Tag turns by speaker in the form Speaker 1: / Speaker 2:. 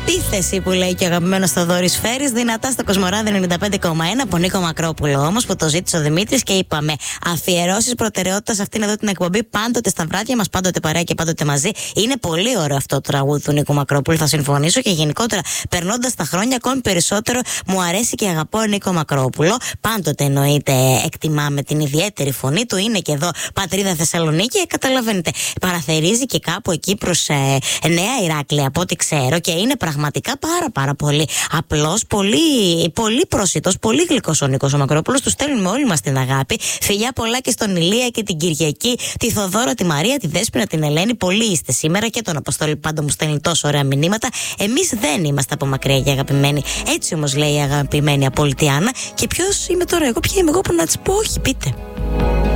Speaker 1: Επίθεση που λέει και ο αγαπημένος Θοδωρής Φέρης, δυνατά στο Κοσμοράδι 95,1 από Νίκο Μακρόπουλο όμως, που το ζήτησε ο Δημήτρης και είπαμε αφιερώσεις προτεραιότητα σε αυτήν εδώ την εκπομπή πάντοτε στα βράδια μας, πάντοτε παρέα και πάντοτε μαζί. Είναι πολύ ωραίο αυτό το τραγούδι του Νίκου Μακρόπουλου, θα συμφωνήσω, και γενικότερα περνώντας τα χρόνια ακόμη περισσότερο μου αρέσει και αγαπώ ο Νίκο Μακρόπουλο. Πάντοτε εννοείται εκτιμάμε την ιδιαίτερη φωνή του, είναι και εδώ πατρίδα Θεσσαλονίκη, καταλαβαίνετε. Παραθερίζει και κάπου εκεί προς Νέα Ηράκλεια από ό,τι ξέρω, και είναι πραγματικά πάρα πολύ απλός, πολύ προσιτός, πολύ γλυκός ο Νίκος ο Μακρόπουλος. Του στέλνουμε όλοι μας την αγάπη. Φιλιά πολλά και στον Ηλία και την Κυριακή, τη Θοδόρα, τη Μαρία, τη Δέσποινα, την Ελένη. Πολλοί είστε σήμερα, και τον Αποστόλη πάντα μου στέλνει τόσο ωραία μηνύματα. Εμείς δεν είμαστε από μακριά και αγαπημένοι. Έτσι όμως λέει η αγαπημένη Απολυτιάνα. Και ποιος είμαι τώρα εγώ, ποια είμαι εγώ που να της πω όχι, πείτε.